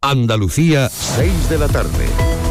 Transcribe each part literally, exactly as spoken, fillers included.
Andalucía, seis de la tarde.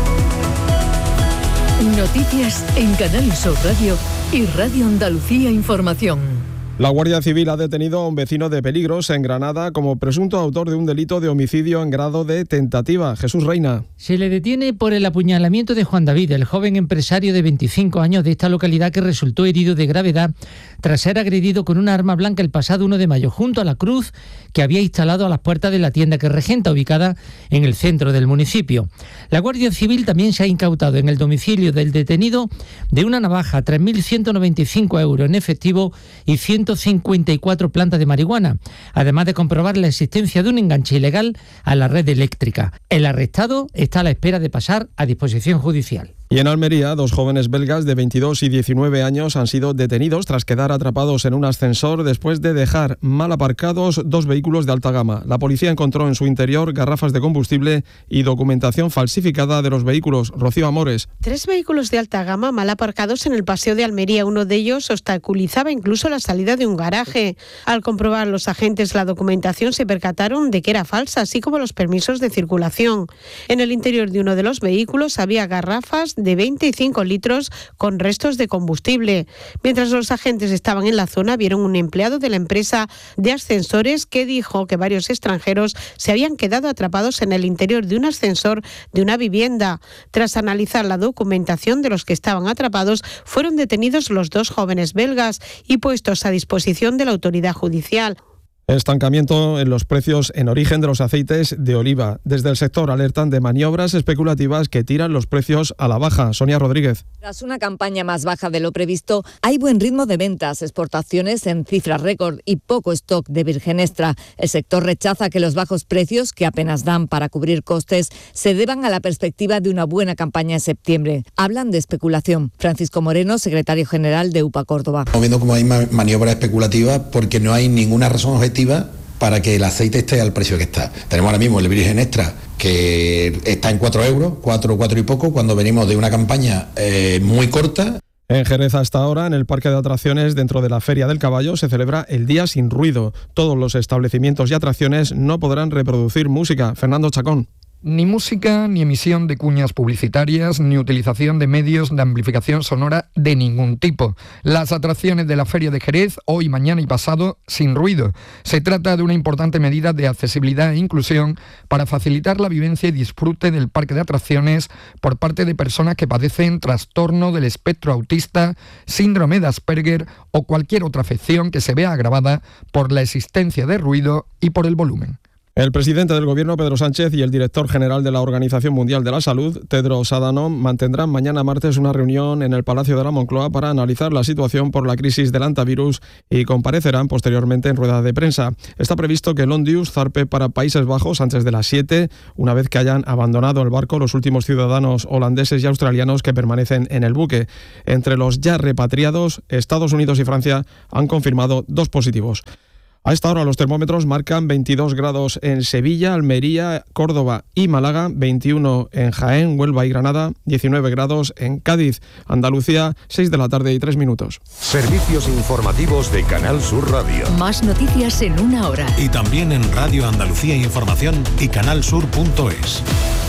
Noticias en Canal Sur Radio y Radio Andalucía Información. La Guardia Civil ha detenido a un vecino de Peligros, en Granada, como presunto autor de un delito de homicidio en grado de tentativa. Jesús Reina. Se le detiene por el apuñalamiento de Juan David, el joven empresario de veinticinco años de esta localidad que resultó herido de gravedad tras ser agredido con una arma blanca el pasado uno de mayo, junto a la cruz que había instalado a las puertas de la tienda que regenta, ubicada en el centro del municipio. La Guardia Civil también se ha incautado en el domicilio del detenido de una navaja, tres mil ciento noventa y cinco euros en efectivo y ciento cincuenta y cuatro plantas de marihuana, además de comprobar la existencia de un enganche ilegal a la red eléctrica. El arrestado está a la espera de pasar a disposición judicial. Y en Almería, dos jóvenes belgas de veintidós y diecinueve años han sido detenidos tras quedar atrapados en un ascensor después de dejar mal aparcados dos vehículos de alta gama. La policía encontró en su interior garrafas de combustible y documentación falsificada de los vehículos. Rocío Amores. Tres vehículos de alta gama mal aparcados en el paseo de Almería. Uno de ellos obstaculizaba incluso la salida de un garaje. Al comprobar los agentes la documentación, se percataron de que era falsa, así como los permisos de circulación. En el interior de uno de los vehículos había garrafas de veinticinco litros con restos de combustible. Mientras los agentes estaban en la zona, vieron un empleado de la empresa de ascensores que dijo que varios extranjeros se habían quedado atrapados en el interior de un ascensor de una vivienda. Tras analizar la documentación de los que estaban atrapados, fueron detenidos los dos jóvenes belgas y puestos a disposición de la autoridad judicial. Estancamiento en los precios en origen de los aceites de oliva. Desde el sector alertan de maniobras especulativas que tiran los precios a la baja. Sonia Rodríguez. Tras una campaña más baja de lo previsto, hay buen ritmo de ventas, exportaciones en cifras récord y poco stock de virgen extra. El sector rechaza que los bajos precios, que apenas dan para cubrir costes, se deban a la perspectiva de una buena campaña en septiembre. Hablan de especulación. Francisco Moreno, secretario general de U P A Córdoba. Estamos viendo como hay maniobras especulativas porque no hay ninguna razón objetiva para que el aceite esté al precio que está. Tenemos ahora mismo el virgen extra que está en cuatro euros, cuatro, cuatro y poco, cuando venimos de una campaña eh, muy corta. En Jerez, hasta ahora, en el parque de atracciones dentro de la Feria del Caballo, se celebra el Día Sin Ruido. Todos los establecimientos y atracciones no podrán reproducir música. Fernando Chacón. Ni música, ni emisión de cuñas publicitarias, ni utilización de medios de amplificación sonora de ningún tipo. Las atracciones de la Feria de Jerez, hoy, mañana y pasado, sin ruido. Se trata de una importante medida de accesibilidad e inclusión para facilitar la vivencia y disfrute del parque de atracciones por parte de personas que padecen trastorno del espectro autista, síndrome de Asperger o cualquier otra afección que se vea agravada por la existencia de ruido y por el volumen. El presidente del Gobierno, Pedro Sánchez, y el director general de la Organización Mundial de la Salud, Tedros Adhanom, mantendrán mañana martes una reunión en el Palacio de la Moncloa para analizar la situación por la crisis del hantavirus y comparecerán posteriormente en rueda de prensa. Está previsto que el Ondius zarpe para Países Bajos antes de las siete, una vez que hayan abandonado el barco los últimos ciudadanos holandeses y australianos que permanecen en el buque. Entre los ya repatriados, Estados Unidos y Francia han confirmado dos positivos. A esta hora los termómetros marcan veintidós grados en Sevilla, Almería, Córdoba y Málaga, veintiuno en Jaén, Huelva y Granada, diecinueve grados en Cádiz, Andalucía, seis de la tarde y tres minutos. Servicios informativos de Canal Sur Radio. Más noticias en una hora. Y también en Radio Andalucía Información y canalsur punto es.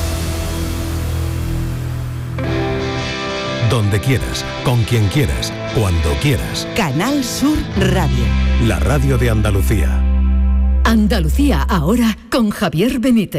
Donde quieras, con quien quieras, cuando quieras. Canal Sur Radio. La radio de Andalucía. Andalucía ahora con Javier Benítez.